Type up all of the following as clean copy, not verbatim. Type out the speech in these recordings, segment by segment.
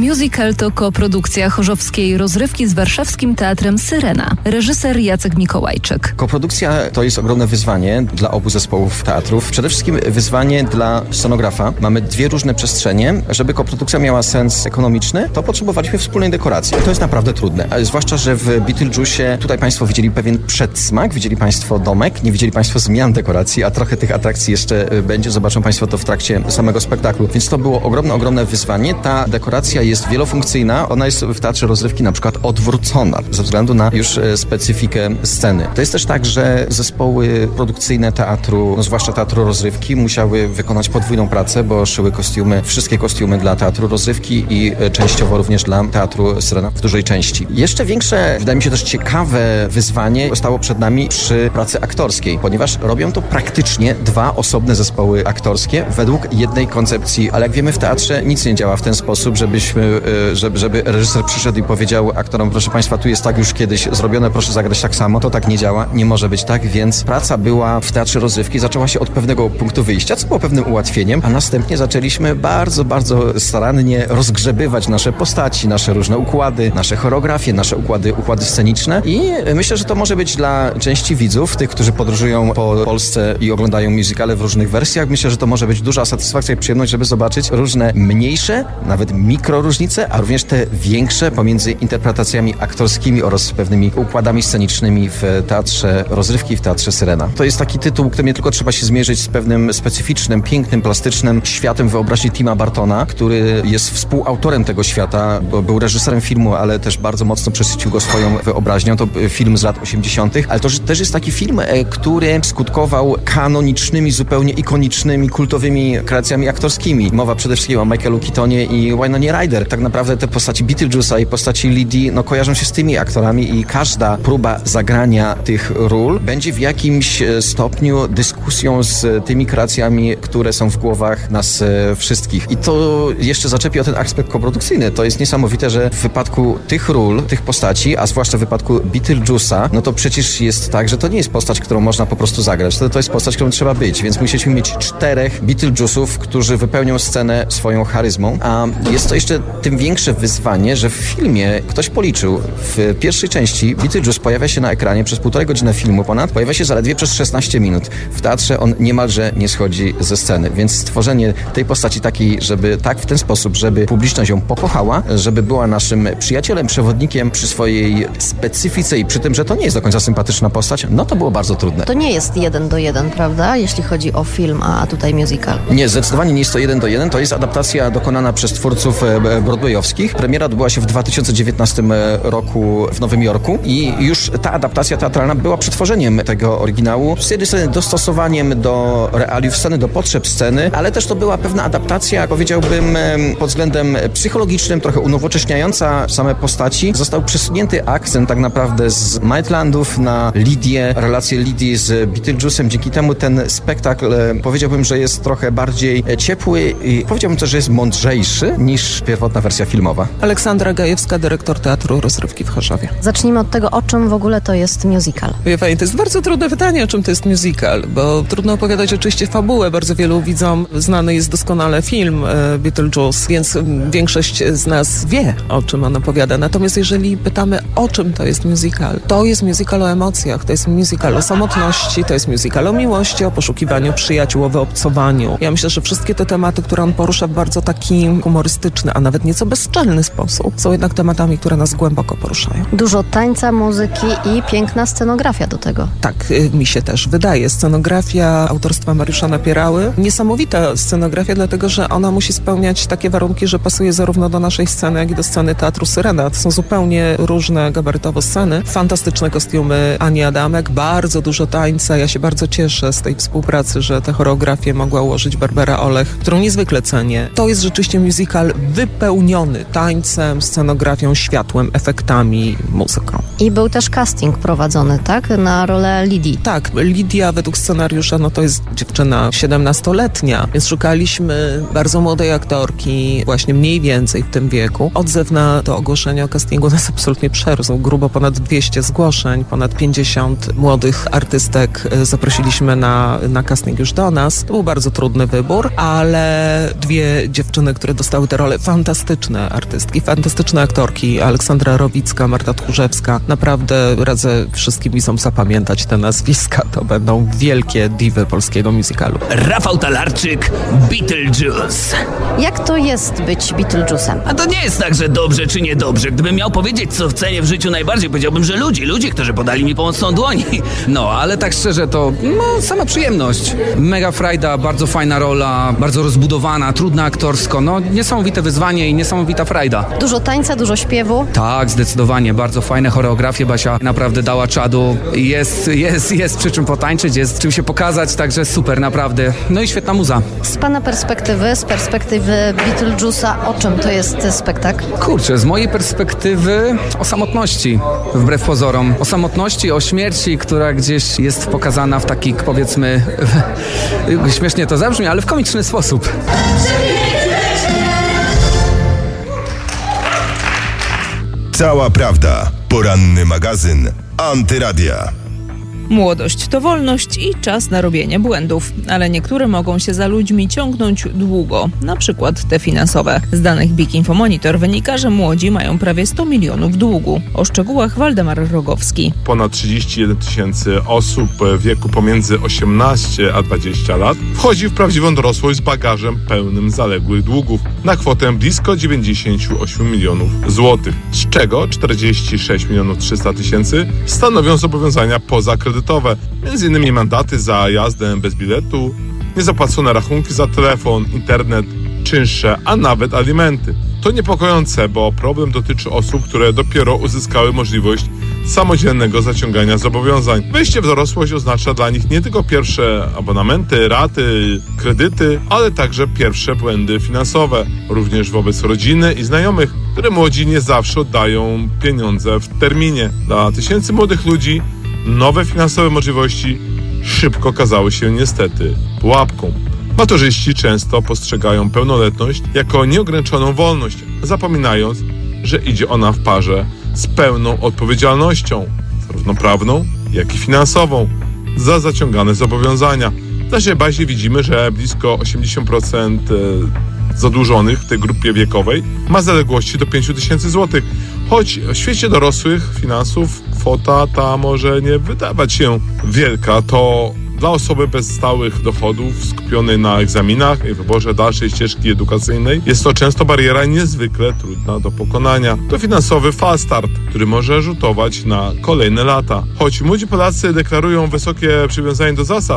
Musical to koprodukcja chorzowskiej rozrywki z warszawskim Teatrem Syrena. Reżyser Jacek Mikołajczyk. Koprodukcja to jest ogromne wyzwanie dla obu zespołów teatrów. Przede wszystkim wyzwanie dla scenografa. Mamy dwie różne przestrzenie. Żeby koprodukcja miała sens ekonomiczny, to potrzebowaliśmy wspólnej dekoracji. To jest naprawdę trudne. Zwłaszcza, że w Beetlejuice tutaj Państwo widzieli pewien przedsmak, widzieli Państwo domek, nie widzieli Państwo zmian dekoracji, a trochę tych atrakcji jeszcze będzie. Zobaczą Państwo to w trakcie samego spektaklu. Więc to było ogromne wyzwanie. Ta dekoracja jest wielofunkcyjna. Ona jest w teatrze rozrywki na przykład odwrócona ze względu na już specyfikę sceny. To jest też tak, że zespoły produkcyjne teatru, zwłaszcza teatru rozrywki, musiały wykonać podwójną pracę, bo szyły kostiumy, wszystkie kostiumy dla teatru rozrywki i częściowo również dla teatru Syrena w dużej części. Jeszcze większe, wydaje mi się też ciekawe wyzwanie stało przed nami przy pracy aktorskiej, ponieważ robią to praktycznie dwa osobne zespoły aktorskie według jednej koncepcji, ale jak wiemy w teatrze nic nie działa w ten sposób, żeby reżyser przyszedł i powiedział aktorom, proszę Państwa, tu jest tak już kiedyś zrobione, proszę zagrać tak samo. To tak nie działa, nie może być tak, więc praca była w teatrze rozrywki, zaczęła się od pewnego punktu wyjścia, co było pewnym ułatwieniem, a następnie zaczęliśmy bardzo starannie rozgrzebywać nasze postaci, nasze różne układy, nasze choreografie, nasze układy sceniczne i myślę, że to może być dla części widzów, tych, którzy podróżują po Polsce i oglądają musicale w różnych wersjach, myślę, że to może być duża satysfakcja i przyjemność, żeby zobaczyć różne mniejsze, nawet mikroróżnice, a również te większe pomiędzy interpretacjami aktorskimi oraz pewnymi układami scenicznymi w teatrze rozrywki, w teatrze Syrena. To jest taki tytuł, którym nie tylko trzeba się zmierzyć z pewnym specyficznym, pięknym, plastycznym światem wyobraźni Tima Burtona, który jest współautorem tego świata, bo był reżyserem filmu, ale też bardzo mocno przesycił go swoją wyobraźnią. To film z lat 80., ale to też jest taki film, który skutkował kanonicznymi, zupełnie ikonicznymi, kultowymi kreacjami aktorskimi. Mowa przede wszystkim o Michaelu Keatonie i Wynonnie Ryder. Tak naprawdę te postaci Beetlejuice'a i postaci Lidii kojarzą się z tymi aktorami i każda próba zagrania tych ról będzie w jakimś stopniu dyskusją z tymi kreacjami, które są w głowach nas wszystkich. I to jeszcze zaczepi o ten aspekt koprodukcyjny. To jest niesamowite, że w wypadku tych ról, tych postaci, a zwłaszcza w wypadku Beetlejuice'a, no to przecież jest tak, że to nie jest postać, którą można po prostu zagrać. To jest postać, którą trzeba być, więc musieliśmy mieć 4 Beetlejuice'ów, którzy wypełnią scenę swoją charyzmą, a jest to jeszcze tym większe wyzwanie, że w filmie ktoś policzył, w pierwszej części Beetlejuice pojawia się na ekranie przez 1,5 godziny filmu pojawia się zaledwie przez 16 minut. W teatrze on niemalże nie schodzi ze sceny, więc stworzenie tej postaci takiej, żeby tak w ten sposób, żeby publiczność ją pokochała, żeby była naszym przyjacielem, przewodnikiem przy swojej specyfice i przy tym, że to nie jest do końca sympatyczna postać, no to było bardzo trudne. To nie jest 1:1, prawda? Jeśli chodzi o film, a tutaj musical. Nie, zdecydowanie nie jest to 1:1. To jest adaptacja dokonana przez twórców broadwayowskich. Premiera odbyła się w 2019 roku w Nowym Jorku i już ta adaptacja teatralna była przetworzeniem tego oryginału, z jednej strony dostosowaniem do realiów sceny, do potrzeb sceny, ale też to była pewna adaptacja, powiedziałbym, pod względem psychologicznym, trochę unowocześniająca same postaci. Został przesunięty akcent tak naprawdę z Maitlandów na Lidię, relację Lidii z Beetlejuice'em. Dzięki temu ten spektakl, powiedziałbym, że jest trochę bardziej ciepły i powiedziałbym też, że jest mądrzejszy niż pierwotna wersja filmowa. Aleksandra Gajewska, dyrektor Teatru Rozrywki w Chorzowie. Zacznijmy od tego, o czym w ogóle to jest musical. Wie pani, to jest bardzo trudne pytanie, o czym to jest musical, bo trudno opowiadać oczywiście fabułę. Bardzo wielu widzom znany jest doskonale film Beetlejuice, więc większość z nas wie, o czym on opowiada. Natomiast jeżeli pytamy, o czym to jest musical o emocjach, to jest musical o samotności, to jest musical o miłości, o poszukiwaniu przyjaciół, o wyobcowaniu. Ja myślę, że wszystkie te tematy, które on porusza w bardzo taki humorystyczny, a nawet nieco bezczelny sposób, są jednak tematami, które nas głęboko poruszają. Dużo tańca, muzyki i piękna scenografia do tego. Tak, mi się też wydaje. Scenografia autorstwa Mariusza Napierały. Niesamowita scenografia, dlatego że ona musi spełniać takie warunki, że pasuje zarówno do naszej sceny, jak i do sceny Teatru Syrena. To są zupełnie różne gabarytowo sceny. Fantastyczne kostiumy Ani Adamek, bardzo dużo tańca. Ja się bardzo cieszę z tej współpracy, że tę choreografię mogła ułożyć Barbara Olech, którą niezwykle cenię. To jest rzeczywiście musical wypełniony tańcem, scenografią, światłem, efektami, muzyką. I był też casting prowadzony, tak? Na rolę Lidii. Tak, Lidia według scenariusza, no to jest dziewczyna 17-letnia, więc szukaliśmy bardzo młodej aktorki, właśnie mniej więcej w tym wieku. Odzew na to ogłoszenie o castingu nas absolutnie przerósł. Grubo ponad 200 zgłoszeń, ponad 50 młodych artystek zaprosiliśmy na casting już do nas. To był bardzo trudny wybór, ale 2 dziewczyny, które dostały te role, fantastyczne fantastyczne artystki, fantastyczne aktorki. Aleksandra Rowicka, Marta Tchórzewska. Naprawdę radzę wszystkim widzom zapamiętać te nazwiska. To będą wielkie diwy polskiego musicalu. Rafał Talarczyk, Beetlejuice. Jak to jest być Beetlejuice'em? A to nie jest tak, że dobrze czy niedobrze. Gdybym miał powiedzieć, co cenię w życiu najbardziej, powiedziałbym, że ludzie, którzy podali mi pomocną dłoni. No, ale tak szczerze to sama przyjemność. Mega frajda, bardzo fajna rola, bardzo rozbudowana, trudna aktorsko. No, niesamowite wyzwanie i niesamowita frajda. Dużo tańca, dużo śpiewu. Tak, zdecydowanie. Bardzo fajne choreografie. Basia naprawdę dała czadu. Jest przy czym potańczyć, jest czym się pokazać, także super, naprawdę. No i świetna muza. Z pana perspektywy, z perspektywy Beetlejuice'a, o czym to jest spektakl? Kurczę, z mojej perspektywy o samotności, wbrew pozorom. O samotności, o śmierci, która gdzieś jest pokazana w taki, powiedzmy, śmiesznie to zabrzmi, ale w komiczny sposób. Cała prawda. Poranny magazyn Antyradia. Młodość to wolność i czas na robienie błędów, ale niektóre mogą się za ludźmi ciągnąć długo, na przykład te finansowe. Z danych BIG Infomonitor wynika, że młodzi mają prawie 100 milionów długu. O szczegółach Waldemar Rogowski. Ponad 31 tysięcy osób w wieku pomiędzy 18 a 20 lat wchodzi w prawdziwą dorosłość z bagażem pełnym zaległych długów na kwotę blisko 98 milionów złotych, z czego 46 milionów 300 tysięcy stanowią zobowiązania pozakredytowe, m.in. mandaty za jazdę bez biletu, niezapłacone rachunki za telefon, internet, czynsze, a nawet alimenty. To niepokojące, bo problem dotyczy osób, które dopiero uzyskały możliwość samodzielnego zaciągania zobowiązań. Wejście w dorosłość oznacza dla nich nie tylko pierwsze abonamenty, raty, kredyty, ale także pierwsze błędy finansowe, również wobec rodziny i znajomych, które młodzi nie zawsze oddają pieniądze w terminie. Dla tysięcy młodych ludzi nowe finansowe możliwości szybko okazały się niestety pułapką. Maturzyści często postrzegają pełnoletność jako nieograniczoną wolność, zapominając, że idzie ona w parze z pełną odpowiedzialnością, zarówno prawną, jak i finansową, za zaciągane zobowiązania. W naszej bazie widzimy, że blisko 80% zadłużonych w tej grupie wiekowej ma zaległości do 5 tysięcy złotych. Choć w świecie dorosłych finansów kwota ta może nie wydawać się wielka, to dla osoby bez stałych dochodów, skupionej na egzaminach i wyborze dalszej ścieżki edukacyjnej, jest to często bariera niezwykle trudna do pokonania. To finansowy fast start, który może rzutować na kolejne lata. Choć młodzi Polacy deklarują wysokie przywiązanie do zasad,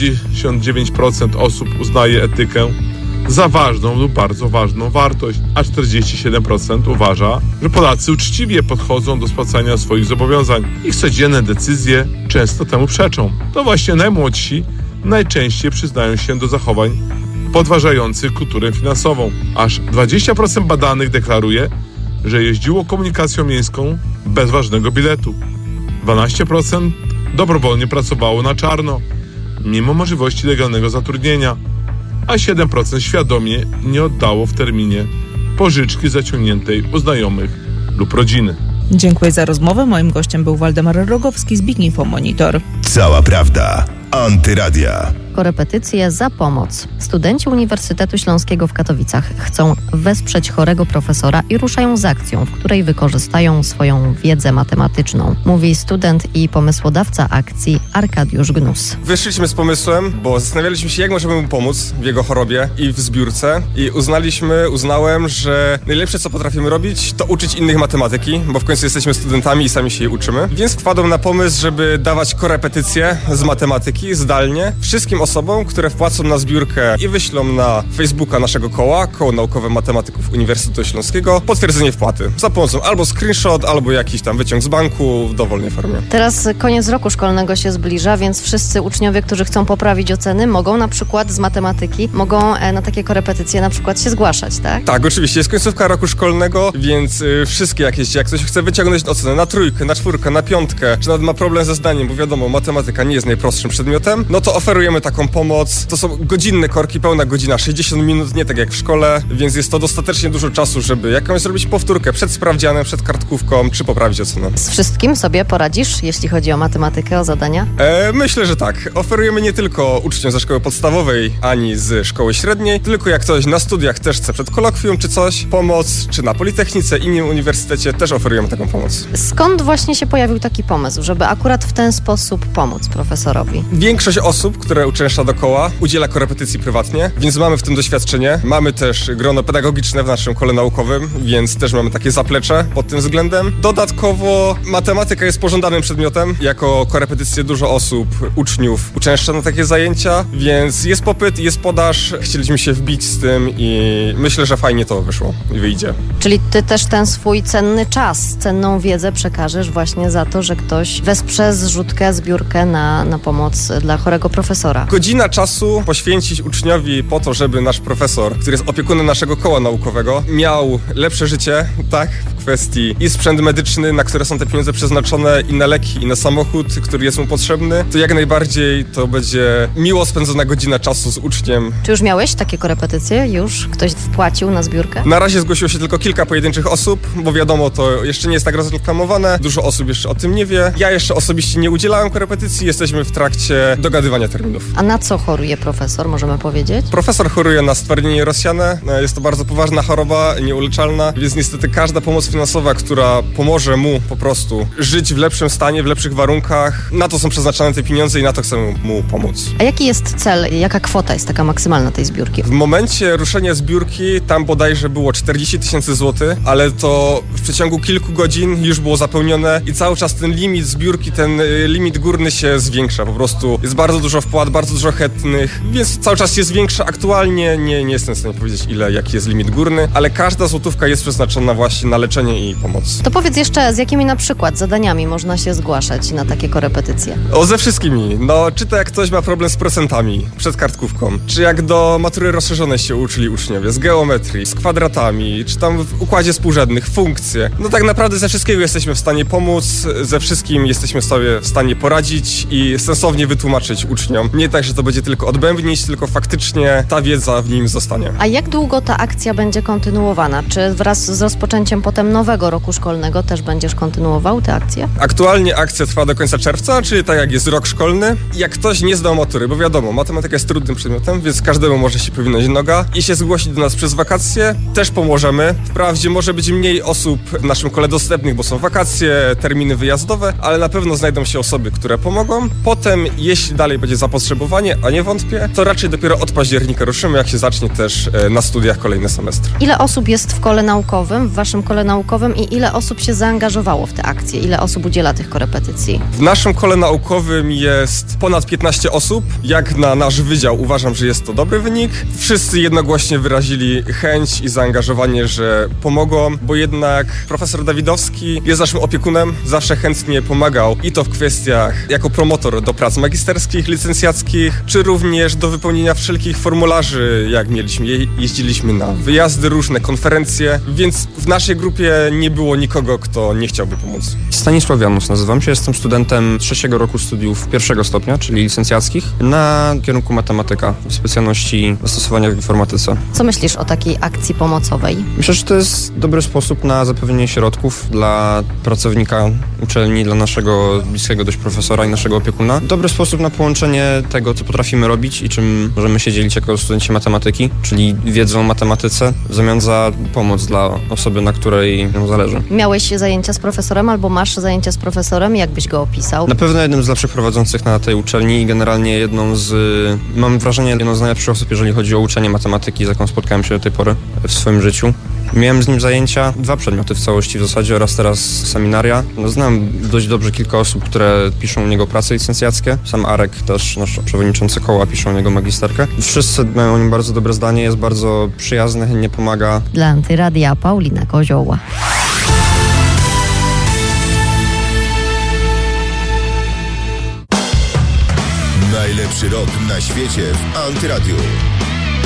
79% osób uznaje etykę za ważną lub bardzo ważną wartość, a 47% uważa, że Polacy uczciwie podchodzą do spłacania swoich zobowiązań. Ich codzienne decyzje często temu przeczą. To właśnie najmłodsi najczęściej przyznają się do zachowań podważających kulturę finansową. Aż 20% badanych deklaruje, że jeździło komunikacją miejską bez ważnego biletu. 12% dobrowolnie pracowało na czarno, mimo możliwości legalnego zatrudnienia, a 7% świadomie nie oddało w terminie pożyczki zaciągniętej u znajomych lub rodziny. Dziękuję za rozmowę. Moim gościem był Waldemar Rogowski z BIG Infomonitor. Cała prawda. Antyradia. Korepetycje za pomoc. Studenci Uniwersytetu Śląskiego w Katowicach chcą wesprzeć chorego profesora i ruszają z akcją, w której wykorzystają swoją wiedzę matematyczną. Mówi student i pomysłodawca akcji Arkadiusz Gnus. Wyszliśmy z pomysłem, bo zastanawialiśmy się, jak możemy mu pomóc w jego chorobie i w zbiórce i uznałem, że najlepsze, co potrafimy robić, to uczyć innych matematyki, bo w końcu jesteśmy studentami i sami się jej uczymy. Więc wpadłem na pomysł, żeby dawać korepetycje z matematyki zdalnie wszystkim osobom, które wpłacą na zbiórkę i wyślą na Facebooka naszego koła, Koło Naukowe Matematyków Uniwersytetu Śląskiego, potwierdzenie wpłaty za pomocą albo screenshot, albo jakiś tam wyciąg z banku w dowolnej formie. Teraz koniec roku szkolnego się zbliża, więc wszyscy uczniowie, którzy chcą poprawić oceny, mogą na przykład z matematyki, mogą na takie korepetycje na przykład się zgłaszać, tak? Tak, oczywiście. Jest końcówka roku szkolnego, więc wszystkie jakieś, jak ktoś chce wyciągnąć ocenę na 3, na 4, na 5, czy nawet ma problem ze zdaniem, bo wiadomo, matematyka nie jest najprostszym przedmiotem przedmiotem, no to oferujemy taką pomoc. To są godzinne korki, pełna godzina, 60 minut, nie tak jak w szkole, więc jest to dostatecznie dużo czasu, żeby jakąś zrobić powtórkę przed sprawdzianem, przed kartkówką, czy poprawić ocenę. Z wszystkim sobie poradzisz, jeśli chodzi o matematykę, o zadania? Myślę, że tak. Oferujemy nie tylko uczniom ze szkoły podstawowej, ani z szkoły średniej, tylko jak ktoś na studiach też chce przed kolokwium czy coś, pomoc, czy na Politechnice, innym uniwersytecie też oferujemy taką pomoc. Skąd właśnie się pojawił taki pomysł, żeby akurat w ten sposób pomóc profesorowi? Większość osób, które uczęszcza dookoła, udziela korepetycji prywatnie, więc mamy w tym doświadczenie. Mamy też grono pedagogiczne w naszym kole naukowym, więc też mamy takie zaplecze pod tym względem. Dodatkowo matematyka jest pożądanym przedmiotem. Jako korepetycje dużo osób, uczniów uczęszcza na takie zajęcia, więc jest popyt, jest podaż. Chcieliśmy się wbić z tym i myślę, że fajnie to wyszło i wyjdzie. Czyli ty też ten swój cenny czas, cenną wiedzę przekażesz właśnie za to, że ktoś wesprze zrzutkę, zbiórkę na pomoc dla chorego profesora. Godzina czasu poświęcić uczniowi po to, żeby nasz profesor, który jest opiekunem naszego koła naukowego, miał lepsze życie, tak, w kwestii i sprzęt medyczny, na które są te pieniądze przeznaczone, i na leki, i na samochód, który jest mu potrzebny, to jak najbardziej to będzie miło spędzona godzina czasu z uczniem. Czy już miałeś takie korepetycje? Już ktoś wpłacił na zbiórkę? Na razie zgłosiło się tylko kilka pojedynczych osób, bo wiadomo, to jeszcze nie jest tak rozreklamowane, dużo osób jeszcze o tym nie wie. Ja jeszcze osobiście nie udzielałem korepetycji, jesteśmy w trakcie dogadywania terminów. A na co choruje profesor, możemy powiedzieć? Profesor choruje na stwardnienie rozsiane, jest to bardzo poważna choroba, nieuleczalna, więc niestety każda pomoc finansowa, która pomoże mu po prostu żyć w lepszym stanie, w lepszych warunkach, na to są przeznaczane te pieniądze i na to chcemy mu pomóc. A jaki jest cel, jaka kwota jest taka maksymalna tej zbiórki? W momencie ruszenia zbiórki tam bodajże było 40 000 złotych, ale to w przeciągu kilku godzin już było zapełnione i cały czas ten limit zbiórki, ten limit górny się zwiększa. Po prostu jest bardzo dużo wpłat, bardzo dużo chętnych, więc cały czas jest większa. Aktualnie nie jestem w stanie powiedzieć, jaki jest limit górny, ale każda złotówka jest przeznaczona właśnie na leczenie i pomoc. To powiedz jeszcze, z jakimi na przykład zadaniami można się zgłaszać na takie korepetycje? Ze wszystkimi. Czy to jak ktoś ma problem z procentami przed kartkówką, czy jak do matury rozszerzonej się uczyli uczniowie, z geometrii, z kwadratami, czy tam w układzie współrzędnych, funkcje. Tak naprawdę ze wszystkiego jesteśmy w stanie pomóc, ze wszystkim jesteśmy sobie w stanie poradzić i sensownie wytłumaczyć uczniom. Nie tak, że to będzie tylko odbębnić, tylko faktycznie ta wiedza w nim zostanie. A jak długo ta akcja będzie kontynuowana? Czy wraz z rozpoczęciem potem nowego roku szkolnego też będziesz kontynuował tę akcję? Aktualnie akcja trwa do końca czerwca, czyli tak jak jest rok szkolny. Jak ktoś nie zdał matury, bo wiadomo, matematyka jest trudnym przedmiotem, więc każdemu może się powinąć noga i się zgłosić do nas przez wakacje, też pomożemy. Wprawdzie może być mniej osób w naszym kole dostępnych, bo są wakacje, terminy wyjazdowe, ale na pewno znajdą się osoby, które pomogą. Potem, jeśli dalej będzie zapotrzebowanie, a nie wątpię, to raczej dopiero od października ruszymy, jak się zacznie też na studiach kolejny semestr. Ile osób jest w kole naukowym, w waszym kole naukowym i ile osób się zaangażowało w tę akcję? Ile osób udziela tych korepetycji? W naszym kole naukowym jest ponad 15 osób. Jak na nasz wydział uważam, że jest to dobry wynik. Wszyscy jednogłośnie wyrazili chęć i zaangażowanie, że pomogą, bo jednak profesor Dawidowski jest naszym opiekunem, zawsze chętnie pomagał i to w kwestiach jako promotor do prac magisterskich, licencjackich, czy również do wypełnienia wszelkich formularzy, jak mieliśmy. Jeździliśmy na wyjazdy, różne konferencje, więc w naszej grupie nie było nikogo, kto nie chciałby pomóc. Stanisław Janus nazywam się, jestem studentem 3. roku studiów 1. stopnia, czyli licencjackich, na kierunku matematyka w specjalności zastosowania w informatyce. Co myślisz o takiej akcji pomocowej? Myślę, że to jest dobry sposób na zapewnienie środków dla pracownika uczelni, dla naszego bliskiego dość profesora i naszego opiekuna. Dobry sposób na połączenie tego, co potrafimy robić i czym możemy się dzielić jako studenci matematyki, czyli wiedzą o matematyce, w zamian za pomoc dla osoby, na której nam zależy. Miałeś zajęcia z profesorem albo masz zajęcia z profesorem? Jak byś go opisał? Na pewno jednym z lepszych prowadzących na tej uczelni i generalnie mam wrażenie, jedną z najlepszych osób, jeżeli chodzi o uczenie matematyki, z jaką spotkałem się do tej pory w swoim życiu. Miałem z nim zajęcia, 2 przedmioty w całości w zasadzie oraz teraz seminaria. Znam dość dobrze kilka osób, które piszą u niego prace licencjackie. Sam Arek, też nasz przewodniczący koła, pisze u niego magisterkę. Wszyscy mają o nim bardzo dobre zdanie, jest bardzo przyjazny, chętnie pomaga. Dla Antyradia Paulina Kozioła. Najlepszy rok na świecie w Antyradiu.